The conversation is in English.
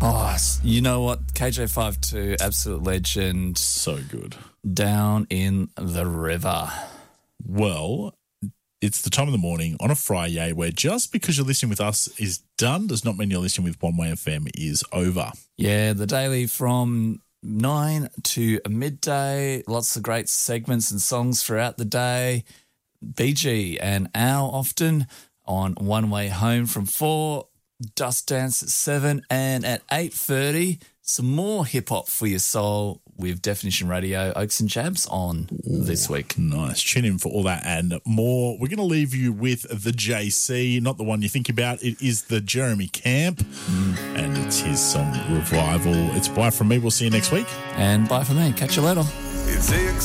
Oh, you know what? KJ52, absolute legend. So good. Down in the river. Well, it's the time of the morning on a Friday where just because you're listening with us is done does not mean you're listening with One Way FM is over. Yeah, the daily from 9 to midday. Lots of great segments and songs throughout the day. BG and Al often on One Way Home from 4. Dust Dance at 7, and at 8:30, some more hip-hop for your soul with Definition Radio, Oaks and Jabs on this week. Nice. Tune in for all that and more. We're going to leave you with the JC, not the one you think about. It is the Jeremy Camp, and it's his song Revival. It's bye from me. We'll see you next week. And bye from me. Catch you later. It's